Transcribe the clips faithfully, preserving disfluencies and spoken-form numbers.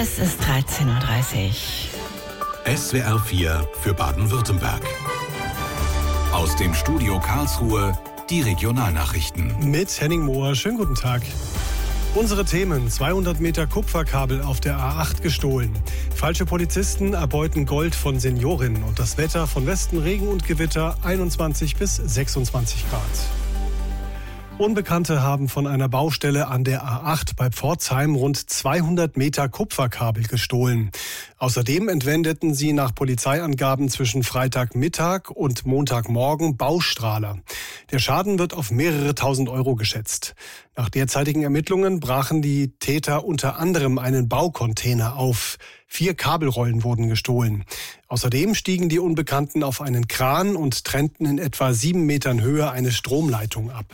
Es ist dreizehn Uhr dreißig. S W R vier für Baden-Württemberg. Aus dem Studio Karlsruhe die Regionalnachrichten. Mit Henning Mohr, schönen guten Tag. Unsere Themen: zweihundert Meter Kupferkabel auf der A acht gestohlen. Falsche Polizisten erbeuten Gold von Seniorinnen. Und das Wetter: von Westen Regen und Gewitter, einundzwanzig bis sechsundzwanzig Grad. Unbekannte haben von einer Baustelle an der A acht bei Pforzheim rund zweihundert Meter Kupferkabel gestohlen. Außerdem entwendeten sie nach Polizeiangaben zwischen Freitagmittag und Montagmorgen Baustrahler. Der Schaden wird auf mehrere tausend Euro geschätzt. Nach derzeitigen Ermittlungen brachen die Täter unter anderem einen Baucontainer auf. Vier Kabelrollen wurden gestohlen. Außerdem stiegen die Unbekannten auf einen Kran und trennten in etwa sieben Metern Höhe eine Stromleitung ab.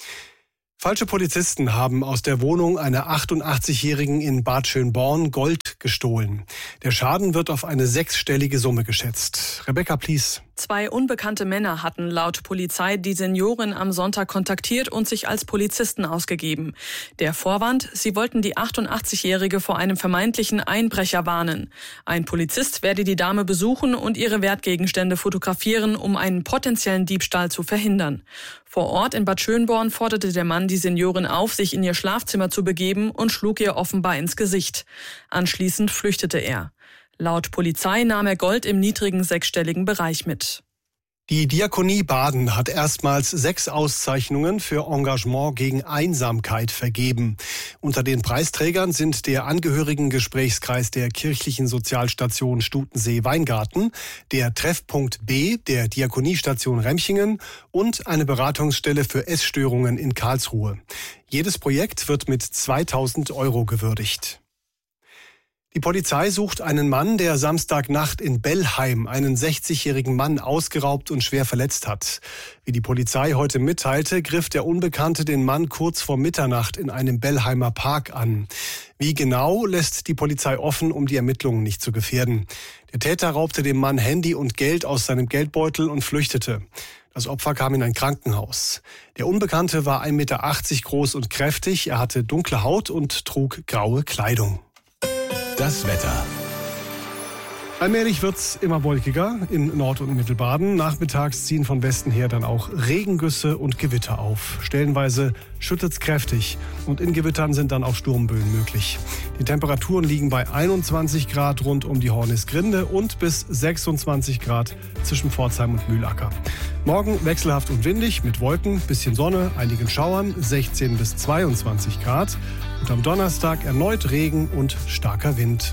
Falsche Polizisten haben aus der Wohnung einer achtundachtzigjährigen in Bad Schönborn Gold gestohlen. Der Schaden wird auf eine sechsstellige Summe geschätzt. Rebecca Plies. Zwei unbekannte Männer hatten laut Polizei die Seniorin am Sonntag kontaktiert und sich als Polizisten ausgegeben. Der Vorwand: sie wollten die achtundachtzigjährige vor einem vermeintlichen Einbrecher warnen. Ein Polizist werde die Dame besuchen und ihre Wertgegenstände fotografieren, um einen potenziellen Diebstahl zu verhindern. Vor Ort in Bad Schönborn forderte der Mann die Seniorin auf, sich in ihr Schlafzimmer zu begeben, und schlug ihr offenbar ins Gesicht. Anschließend flüchtete er. Laut Polizei nahm er Gold im niedrigen sechsstelligen Bereich mit. Die Diakonie Baden hat erstmals sechs Auszeichnungen für Engagement gegen Einsamkeit vergeben. Unter den Preisträgern sind der Angehörigengesprächskreis der kirchlichen Sozialstation Stutensee-Weingarten, der Treffpunkt B der Diakoniestation Remchingen und eine Beratungsstelle für Essstörungen in Karlsruhe. Jedes Projekt wird mit zweitausend Euro gewürdigt. Die Polizei sucht einen Mann, der Samstagnacht in Bellheim einen sechzigjährigen Mann ausgeraubt und schwer verletzt hat. Wie die Polizei heute mitteilte, griff der Unbekannte den Mann kurz vor Mitternacht in einem Bellheimer Park an. Wie genau, lässt die Polizei offen, um die Ermittlungen nicht zu gefährden. Der Täter raubte dem Mann Handy und Geld aus seinem Geldbeutel und flüchtete. Das Opfer kam in ein Krankenhaus. Der Unbekannte war ein Meter achtzig groß und kräftig. Er hatte dunkle Haut und trug graue Kleidung. Das Wetter. Allmählich wird's immer wolkiger in Nord- und Mittelbaden. Nachmittags ziehen von Westen her dann auch Regengüsse und Gewitter auf. Stellenweise schüttet's kräftig und in Gewittern sind dann auch Sturmböen möglich. Die Temperaturen liegen bei einundzwanzig Grad rund um die Hornisgrinde und bis sechsundzwanzig Grad zwischen Pforzheim und Mühlacker. Morgen wechselhaft und windig mit Wolken, bisschen Sonne, einigen Schauern, sechzehn bis zweiundzwanzig Grad. Und am Donnerstag erneut Regen und starker Wind.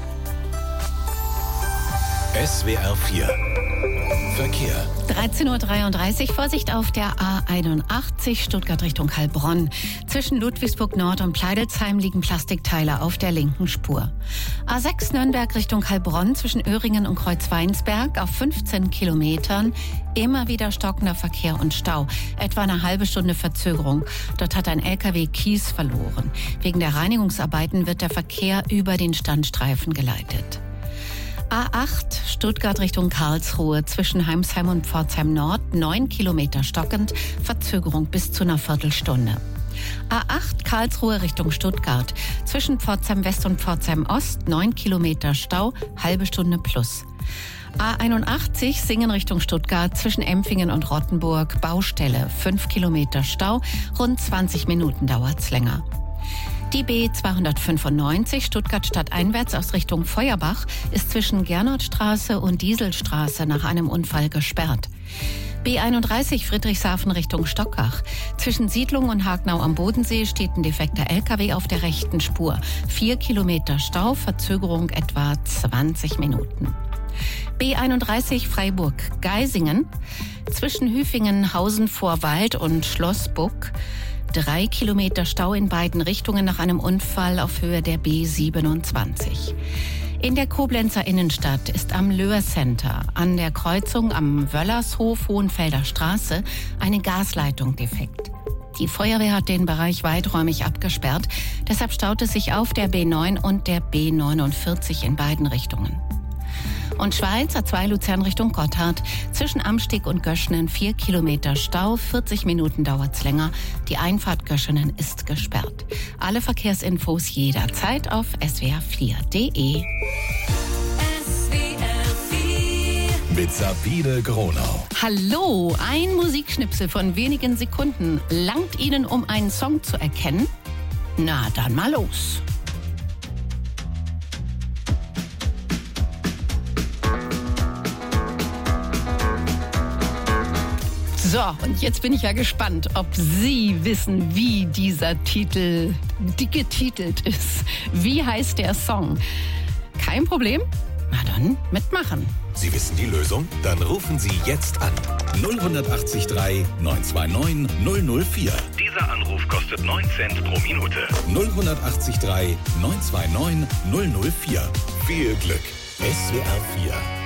S W R vier Verkehr. dreizehn Uhr dreiunddreißig, Vorsicht auf der A einundachtzig, Stuttgart Richtung Heilbronn. Zwischen Ludwigsburg Nord und Pleidelsheim liegen Plastikteile auf der linken Spur. A sechs Nürnberg Richtung Heilbronn, zwischen Öhringen und Kreuzweinsberg auf fünfzehn Kilometern. Immer wieder stockender Verkehr und Stau. Etwa eine halbe Stunde Verzögerung. Dort hat ein L K W Kies verloren. Wegen der Reinigungsarbeiten wird der Verkehr über den Standstreifen geleitet. A acht, Stuttgart Richtung Karlsruhe, zwischen Heimsheim und Pforzheim Nord, neun Kilometer stockend, Verzögerung bis zu einer Viertelstunde. A acht, Karlsruhe Richtung Stuttgart, zwischen Pforzheim West und Pforzheim Ost, neun Kilometer Stau, halbe Stunde plus. A einundachtzig, Singen Richtung Stuttgart, zwischen Empfingen und Rottenburg, Baustelle, fünf Kilometer Stau, rund zwanzig Minuten dauert's länger. Die B zweihundertfünfundneunzig, Stuttgart stadteinwärts aus Richtung Feuerbach, ist zwischen Gernotstraße und Dieselstraße nach einem Unfall gesperrt. B einunddreißig, Friedrichshafen Richtung Stockach. Zwischen Siedlung und Hagnau am Bodensee steht ein defekter L K W auf der rechten Spur. Vier Kilometer Stau, Verzögerung etwa zwanzig Minuten. B einunddreißig, Freiburg-Geisingen. Zwischen Hüfingen, Hausen vor Wald und Schlossbuck. Drei Kilometer Stau in beiden Richtungen nach einem Unfall auf Höhe der B siebenundzwanzig. In der Koblenzer Innenstadt ist am Löhr Center an der Kreuzung am Wöllershof Hohenfelder Straße eine Gasleitung defekt. Die Feuerwehr hat den Bereich weiträumig abgesperrt. Deshalb staut es sich auf der B neun und der B neunundvierzig in beiden Richtungen. Und Schweiz, A zwei Luzern Richtung Gotthard. Zwischen Amsteg und Göschenen vier Kilometer Stau, vierzig Minuten dauert's länger. Die Einfahrt Göschenen ist gesperrt. Alle Verkehrsinfos jederzeit auf s w r vier punkt d e. Mit Sabine Gronau. Hallo, ein Musikschnipsel von wenigen Sekunden. Langt Ihnen, um einen Song zu erkennen? Na, dann mal los. So, und jetzt bin ich ja gespannt, ob Sie wissen, wie dieser Titel getitelt ist. Wie heißt der Song? Kein Problem? Na dann, mitmachen. Sie wissen die Lösung? Dann rufen Sie jetzt an. null acht drei neun zwei neun null null vier. Dieser Anruf kostet neun Cent pro Minute. null acht drei neun zwei neun null null vier. Viel Glück. S W R vier